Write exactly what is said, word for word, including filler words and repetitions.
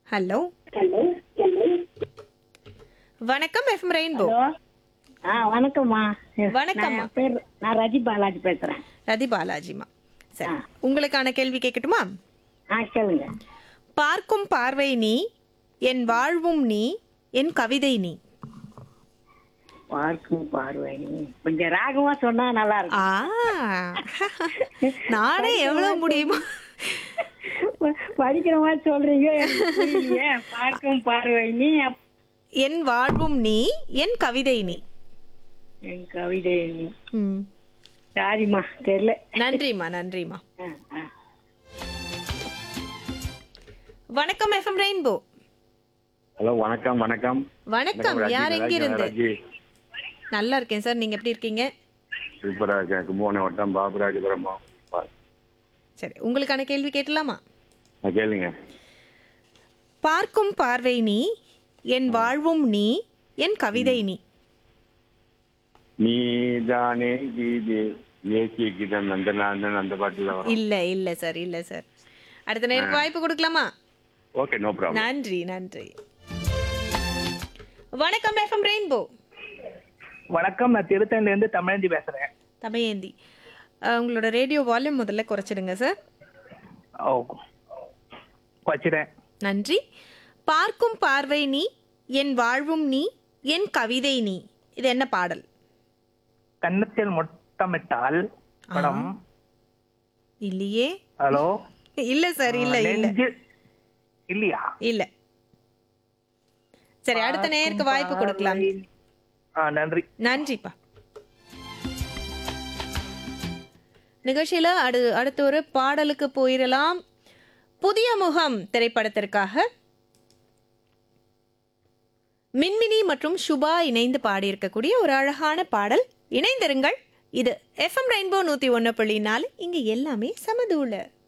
Hello வணக்கம் FM rainbow. Hello ஆ வணக்கம்மா. வணக்கம்மா. நான் பேர் நான் ரஜி பாலாஜி பேசுறேன். ரதி பாலாஜிமா. சரி, ஆ. உங்களுக்கான கேள்வி கேட்கட்டுமா? ஆ கேளுங்க. பார்க்கும் பார்வை நீ, என் வாழ்வும் நீ, என் கவிதை நீ. பார்க்கும் பார்வை கொஞ்சம் ராகமா சொன்னா நல்லா ஆ நானே எவ்வளவு முடியுமோ. இருக்கும். படிக்கிற மாதிரி சொல்றீங்க, எனக்கு புரியலையே. பார்க்கும் பார்வை நீ, அப்- என் வாழ்வும் நீ, என் கவிதை நீ. என் கவிதை நீ. ம். சாரிம்மா தெரியல. நன்றிம்மா நன்றிம்மா. ஆ, ஆ. வணக்கம் எஃப்எம் ரெயின்போ. ஹலோ வணக்கம் வணக்கம் வணக்கம், ராஜி, யார் எங்க ராஜி, இருந்து? ராஜி. நல்லா இருக்கேன் சார், நீங்க எப்படி இருக்கீங்க? சூப்பரா இருக்கேன். கும்பகோணம் வட்டம் பாபுராஜபுரம். சரி, உங்களுக்கான கேள்வி கேட்டலாமா? கேளுங்க. பார்க்கும் பார்வை நீ, என் வாழ்வும் நீ, என் கவிதை நீ. நீதானே கீது ஏசிய கீதம் நந்தநாதன் அந்த பாட்டுல வரும். இல்ல இல்ல சார், இல்ல சார். அடுத்த நேருக்கு வாய்ப்பு கொடுக்கலாமா? Okay, no problem. நன்றி நன்றி. வணக்கம் எஃப்எம் ரெயின்போ. வணக்கம், நான் திருத்தணில இருந்து தமிழந்தி பேசுறேன். தமயந்தி, அஹ், உங்களோட ரேடியோ வால்யூம் முதல்ல குறைச்சிடுங்க சார். ஓ வச்சிரேன். நன்றி. பார்க்கும் பார்வை நீ, என் வாழ்வும் நீ, என் கவிதை நீ. இது என்ன பாடல்? கன்னத்தில் முட்டமிட்டால் படம். இல்லையே. ஹலோ இல்ல சார், இல்ல இல்ல நெஞ்சு இல்லையா? இல்ல. சரி, அடுத்த நேருக்கு வாய்ப்பு கொடுக்கலாம். ஆ, நன்றி. நன்றிப்பா. நிகழ்ச்சியில அடு அடுத்த ஒரு பாடலுக்கு போயிடலாம். புதிய முகம் திரைப்படத்திற்காக மின்மினி மற்றும் சுபா இணைந்து பாடியிருக்கக்கூடிய ஒரு அழகான பாடல். இணைந்திருங்கள். இது எஃப்எம் ரெயின்போ நூத்தி ஒன்னு புள்ளி நாலு. இங்க எல்லாமே சமதூள.